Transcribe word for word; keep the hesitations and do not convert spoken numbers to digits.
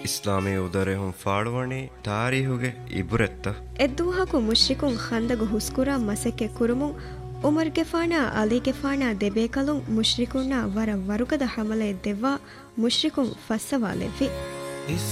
ಇಸ್ಲಾಮಿ ಉದರೆ ಹುಂ ಫಾಡುವಣಿ ತಾರೀಹುಗೆ ಇಬುರೆತ್ತ ಎದ್ದುಹಾಕು ಮುಶ್ರಿಕುಂ ಖಂದಗು ಹುಸ್ಕುರಾ ಮಸಕ್ಕೆ ಕುರುಮುಂ ಉಮರ್ ಗೆಫಾನಾ ಅಲಿ ಗೆಫಾನಾ ದೆಬೇಕಲುಂ ಮುಶ್ರಿಕುನ್ನ ವರ ವರುಕದ ಹಮಲೆ ದೆವ್ವಾ ಮುಶ್ರಿಕುಂ ಫಸ್ಸವಾಲೆವ್ವಿ